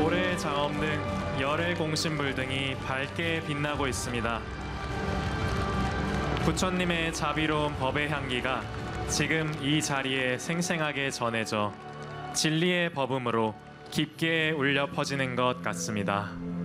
고래 장엄 등 열의 공신불 등이 밝게 빛나고 있습니다. 부처님의 자비로운 법의 향기가 지금 이 자리에 생생하게 전해져 진리의 법음으로 깊게 울려 퍼지는 것 같습니다.